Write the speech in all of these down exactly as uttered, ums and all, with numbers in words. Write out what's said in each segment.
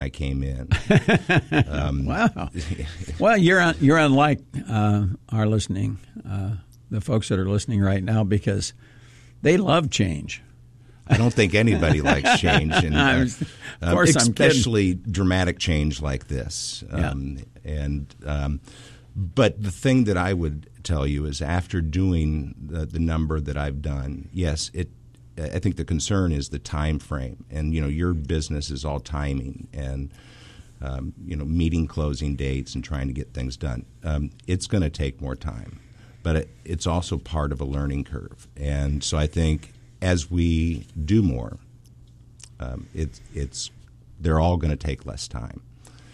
I came in. um, wow. Well, you're un, you're unlike uh, our listening, uh, the folks that are listening right now, because they love change. I don't think anybody likes change, and uh, of course, um, I'm especially dramatic change like this. Um, yeah. And um, but the thing that I would tell you is, after doing the, the number that I've done, yes, it. I think the concern is the time frame, and you know your business is all timing and um, you know meeting closing dates and trying to get things done. Um, it's going to take more time, but it, it's also part of a learning curve, and so I think as we do more, um, it's it's they're all going to take less time.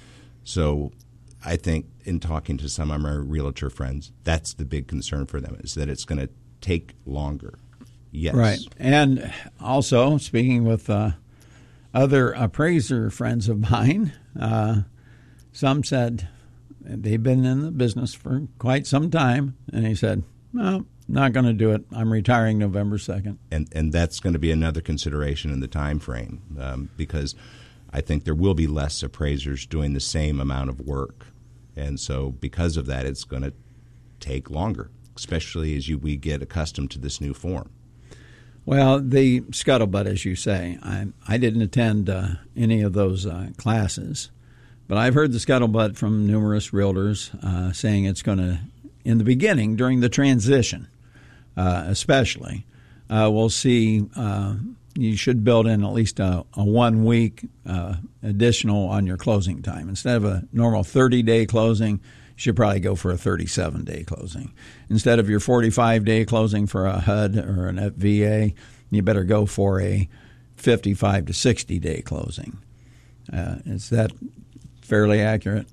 So I think in talking to some of my realtor friends, that's the big concern for them, is that it's going to take longer. Yes. Right. And also, speaking with uh, other appraiser friends of mine, uh, some said they've been in the business for quite some time, and he said, no, not going to do it. I'm retiring November second. And and that's going to be another consideration in the time frame, um, because I think there will be less appraisers doing the same amount of work. And so because of that, it's going to take longer, especially as you, we get accustomed to this new form. Well, the scuttlebutt, as you say, I I didn't attend uh, any of those uh, classes, but I've heard the scuttlebutt from numerous realtors uh, saying it's going to, in the beginning, during the transition uh, especially, uh, we'll see uh, you should build in at least a, a one-week uh, additional on your closing time. Instead of a normal thirty-day closing, you should probably go for a thirty-seven day closing. Instead of your forty-five day closing for a H U D or an F V A, you better go for a fifty-five to sixty day closing. Uh, is that fairly accurate?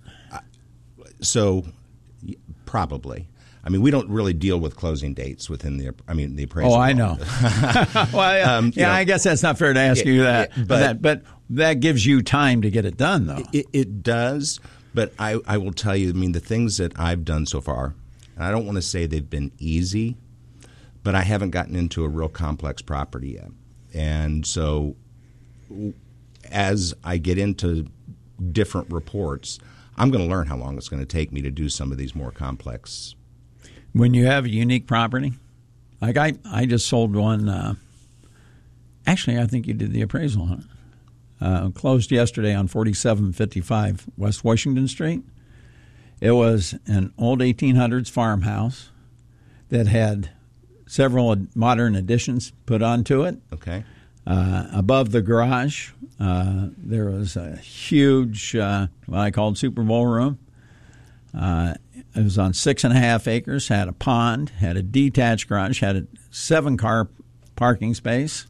So, probably. I mean, we don't really deal with closing dates within the, I mean, the appraisal. Oh, I know. well, yeah, um, yeah know, I guess that's not fair to ask it, you that. It, but, that. But that gives you time to get it done, though. It, it does. But I, I will tell you, I mean, the things that I've done so far, and I don't want to say they've been easy, but I haven't gotten into a real complex property yet. And so as I get into different reports, I'm going to learn how long it's going to take me to do some of these more complex. When you have a unique property, like I, I just sold one. Uh, actually, I think you did the appraisal on it. Uh, closed yesterday on forty-seven fifty-five West Washington Street. It was an old eighteen hundreds farmhouse that had several modern additions put onto it. Okay. Uh, above the garage, uh, there was a huge, uh, what I called Super Bowl room. Uh, it was on six and a half acres, had a pond, had a detached garage, had a seven-car parking space.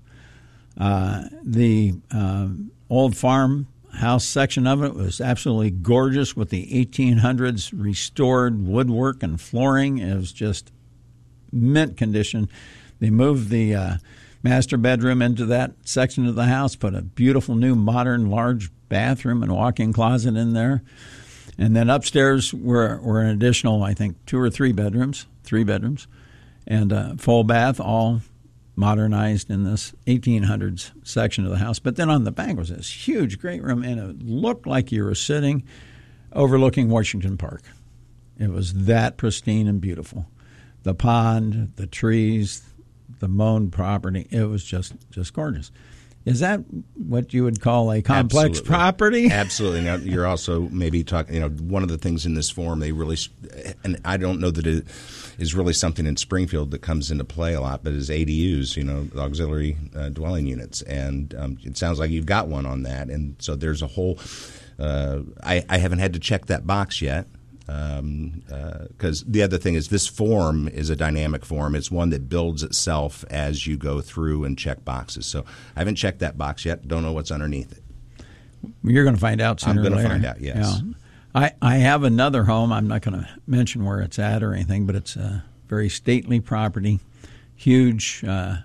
Uh, the uh, old farmhouse section of it was absolutely gorgeous with the eighteen hundreds restored woodwork and flooring. It was just mint condition. They moved the uh, master bedroom into that section of the house, put a beautiful new modern large bathroom and walk-in closet in there. And then upstairs were, were an additional, I think, two or three bedrooms, three bedrooms, and a full bath, all modernized in this eighteen hundreds section of the house. But then on the back was this huge great room, and it looked like you were sitting overlooking Washington Park. It was that pristine and beautiful. The pond, the trees, the mown property, it was just, just gorgeous. Is that what you would call a complex Absolutely. property? Absolutely. Now, you're also maybe talking, you know, one of the things in this form, they really, and I don't know that it is really something in Springfield that comes into play a lot, but is A D Us, you know, auxiliary uh, dwelling units. And um, it sounds like you've got one on that. And so there's a whole, uh, I, I haven't had to check that box yet. Um, uh, 'cause the other thing is this form is a dynamic form. It's one that builds itself as you go through and check boxes. So I haven't checked that box yet. Don't know what's underneath it. You're going to find out sooner or later. I'm going to find out, yes. Yeah. I, I have another home. I'm not going to mention where it's at or anything, but it's a very stately property, huge uh,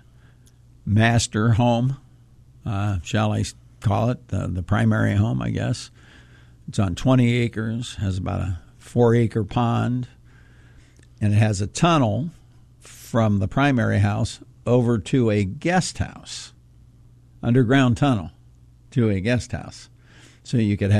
master home, uh, shall I call it, the, the primary home, I guess. It's on twenty acres, has about a four-acre pond, and it has a tunnel from the primary house over to a guest house, underground tunnel to a guest house. so you could